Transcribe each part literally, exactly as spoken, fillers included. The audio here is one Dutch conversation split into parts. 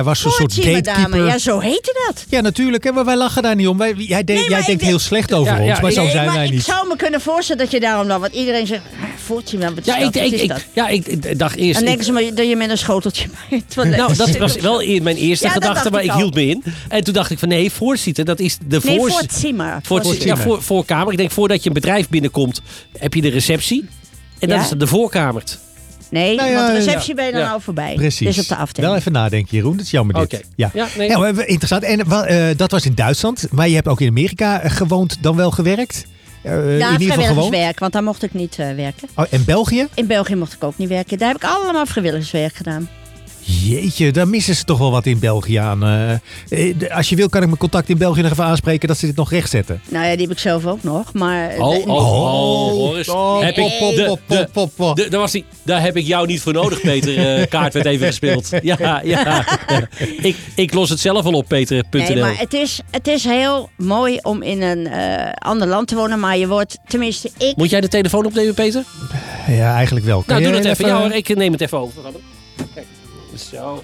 Hij was een soort gatekeeper. Ja, zo heette dat. Ja, natuurlijk. Hè, maar wij lachen daar niet om. Wij, jij de, nee, jij denkt heel slecht over ja, ons, ja, maar zo nee, zijn maar wij ik niet. Ik zou me kunnen voorstellen dat je daarom dan... Want iedereen zegt, voortzimmer, wat is Ja, dat? ik, Wat ik, is ik, dat? ja, ik, ik dacht eerst... Dan ik, denken ze maar dat je met een schoteltje bij het toilet nou, dat zit. was wel e- mijn eerste Ja, dat gedachte, dacht maar ik ik al. hield me in. En toen dacht ik van nee, voorzitten, dat is de Nee, voors- voortzimmer. Voor, Voorzimmer. ja, voor, voorkamer. Ik denk, voordat je een bedrijf binnenkomt, heb je de receptie. En dat Ja? is de voorkamer. Nee, Nou ja, want de ja. receptie ben je dan Ja. al voorbij. Precies. Dus op de afdeling. Wel even nadenken, Jeroen. Dat is jammer dit. Oké. Ja. Ja, nee. Ja, maar interessant. En wel, eh, dat was in Duitsland. Maar je hebt ook in Amerika eh, gewoond, dan wel gewerkt? Uh, in Ja, ieder geval gewoond? vrijwilligerswerk, want daar mocht ik niet uh, werken. Oh, en België? In België mocht ik ook niet werken. Daar heb ik allemaal vrijwilligerswerk gedaan. Jeetje, daar missen ze toch wel wat in België aan. Uh, de, als je wil, kan ik mijn contact in België nog even aanspreken dat ze dit nog rechtzetten. Nou ja, die heb ik zelf ook nog. Maar Oh, de- oh, oh, hoor eens. Oh, Heb ik, pop, de- pop, de- pop, pop, pop. de- daar was die, daar heb ik jou niet voor nodig, Peter. Uh, kaart werd even gespeeld. Ja, ja. ik, ik los het zelf al op, Peter punt n l. Nee, maar het is, het is heel mooi om in een uh, ander land te wonen. Maar je wordt, tenminste ik... Moet jij de telefoon opnemen, Peter? Ja, eigenlijk wel. Kan Nou, doe je dat even. Ja hoor, ik neem het even over. Kijk, zo.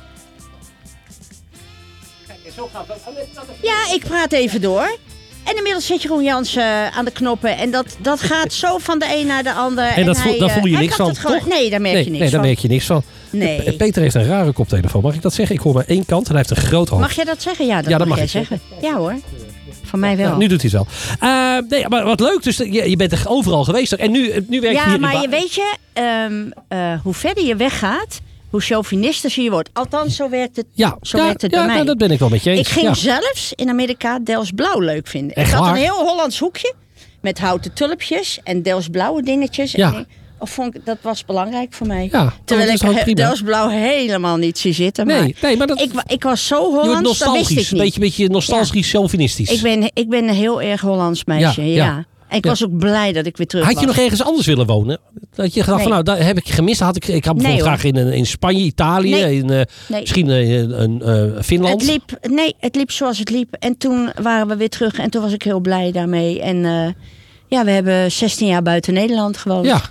Zo gaat dat. Ja, ik praat even door. En inmiddels zit Jeroen Jansen uh, aan de knoppen. En dat, dat gaat zo van de een naar de ander. En, dat hij, voel, daar voel je hij niks kan van, het gewoon, toch? Nee, daar merk nee, je niks nee, daar van. merk je niks van. Nee. Peter heeft een rare koptelefoon. Mag ik dat zeggen? Ik hoor maar één kant en hij heeft een groot hoofd. Mag jij dat zeggen? Ja, dat, Ja, dat mag, mag jij ik zeggen. Ja hoor. Van mij wel. Ja, nu doet hij het wel. Uh, nee, maar wat leuk. Dus je, je bent er overal geweest. En nu, nu werk je ja, hier in maar Ba- je weet je, um, uh, hoe verder je weggaat, hoe chauvinistischer je wordt. Althans, zo werkt het, Ja, zo ja, werkt het ja, bij mij. nou, dat ben ik wel met je eens. Ik ging ja. zelfs in Amerika Delfts-blauw leuk vinden. Echt ik had waar? een heel Hollands hoekje met houten tulpjes en Delfts-blauwe dingetjes. Ja. En, of vond ik, dat was belangrijk voor mij. Ja, Terwijl dat is ook ik prima. Delfts-blauw helemaal niet zie zitten. Maar Nee, nee, maar dat, ik, ik was zo je wordt Hollands, dat wist nostalgisch. ik Een niet. beetje, beetje nostalgisch, chauvinistisch. Ik ben, ik ben een heel erg Hollands meisje, Ja, ja. ja. En ik Ja. was ook blij dat ik weer terug Had was. je nog ergens anders willen wonen? Dat je gedacht Nee. van nou, daar heb ik gemist. Had ik, ik had bijvoorbeeld Nee, graag in, in Spanje, Italië, Nee. in, uh, Nee. misschien uh, een, uh, Finland. Het liep, nee, het liep zoals het liep. En toen waren we weer terug en toen was ik heel blij daarmee. En uh, ja, we hebben zestien jaar buiten Nederland gewoond. Ja.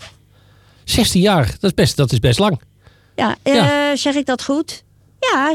zestien jaar, dat is best, dat is best lang. Ja, uh, Ja. zeg ik dat goed? Ja,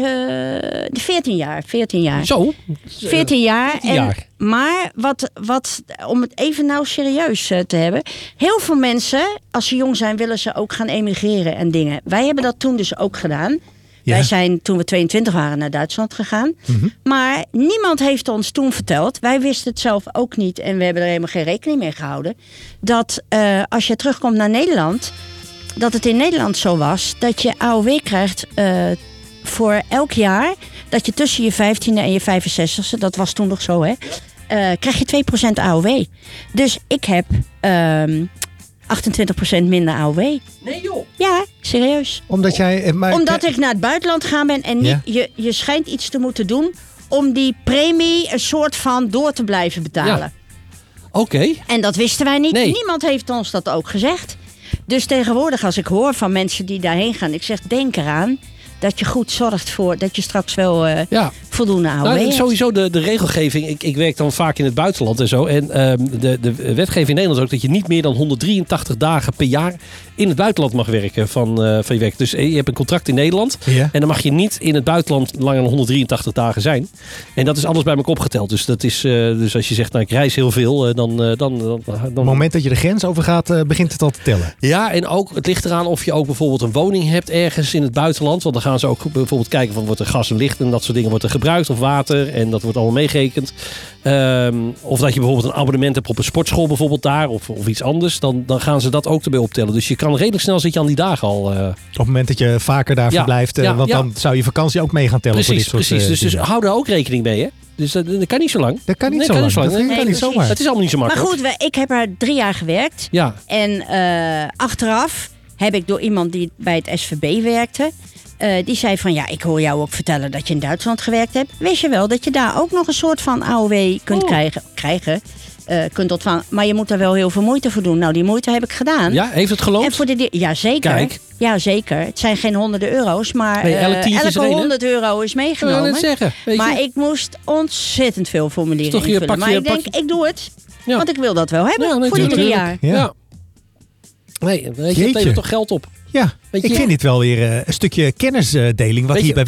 ze, uh, veertien jaar. veertien jaar. Zo. veertien jaar. veertien En, jaar. maar wat, wat, om het even nou serieus uh, te hebben. Heel veel mensen, als ze jong zijn, willen ze ook gaan emigreren en dingen. Wij hebben dat toen dus ook gedaan. Ja. Wij zijn toen we tweeëntwintig waren naar Duitsland gegaan. Mm-hmm. Maar niemand heeft ons toen verteld. Wij wisten het zelf ook niet. En we hebben er helemaal geen rekening mee gehouden. Dat uh, als je terugkomt naar Nederland. Dat het in Nederland zo was. Dat je A O W krijgt uh, voor elk jaar. Dat je tussen je vijftiende en je vijfenzestigste. Dat was toen nog zo hè. Uh, krijg je twee procent A O W. Dus ik heb um, achtentwintig procent minder A O W. Nee joh. Ja, serieus. Omdat jij... Maar, Omdat ik naar het buitenland gegaan ben en niet, Ja. je, je schijnt iets te moeten doen om die premie een soort van door te blijven betalen. Ja. Oké. Okay. En dat wisten wij niet. Nee. Niemand heeft ons dat ook gezegd. Dus tegenwoordig als ik hoor van mensen die daarheen gaan, ik zeg denk eraan dat je goed zorgt voor dat je straks wel uh, Ja. voldoende A O W Nou, hebt. sowieso de, de regelgeving. Ik, ik werk dan vaak in het buitenland en zo. En um, de, de wetgeving in Nederland is ook dat je niet meer dan honderddrieëntachtig dagen per jaar in het buitenland mag werken van, uh, van je werk. Dus je hebt een contract in Nederland. Ja. En dan mag je niet in het buitenland langer dan honderddrieëntachtig dagen zijn. En dat is alles bij elkaar opgeteld. Dus, dat is, uh, dus als je zegt, nou, ik reis heel veel, uh, dan... Uh, dan, dan, dan Op het moment dat je de grens overgaat, uh, begint het al te tellen. Ja, en ook, het ligt eraan of je ook bijvoorbeeld een woning hebt ergens in het buitenland. Want dan gaan ze ook bijvoorbeeld kijken van wordt er gas en licht en dat soort dingen wordt er gebruikt. Of water en dat wordt allemaal meegerekend. Um, of dat je bijvoorbeeld een abonnement hebt op een sportschool bijvoorbeeld daar. Of, of iets anders. Dan, dan gaan ze dat ook erbij optellen. Dus je kan redelijk snel zit je aan die dagen al. Uh... Op het moment dat je vaker daar Ja, verblijft. Uh, ja, want ja. dan zou je vakantie ook mee gaan tellen. Precies, voor dit soort, precies. Uh, Dus, dus hou daar ook rekening mee hè. Dus dat, dat kan niet zo lang. Dat kan niet Nee, zo kan lang. niet zo lang. Dat Nee, kan niet precies. zomaar. Het is allemaal niet zo Maar makkelijk. goed, we, ik heb er drie jaar gewerkt. Ja. En uh, achteraf heb ik door iemand die bij het S V B werkte. Uh, die zei van ja, ik hoor jou ook vertellen dat je in Duitsland gewerkt hebt. Wist je wel dat je daar ook nog een soort van A O W kunt Oh. krijgen. krijgen uh, kunt ontvangen. Maar je moet daar wel heel veel moeite voor doen. Nou, die moeite heb ik gedaan. Ja, heeft het geloond? En voor de, ja, zeker. Kijk. Ja, zeker. Het zijn geen honderden euro's, maar Nee, elk uh, tientje is elke er één, hè? honderd euro is Ik wil meegenomen. net zeggen. Weet Maar je? ik moest ontzettend veel formulieren Toch je invullen. pak Maar je- ik denk, pak je- ik doe het. Ja. Want ik wil dat wel hebben Ja, nee, voor die drie tuurlijk. jaar. Ja. Ja. Nee, weet je, het Jeetje. levert toch geld op. Ja, Weet ik je- vind dit wel weer uh, een stukje kennisdeling wat Weet hier je- bij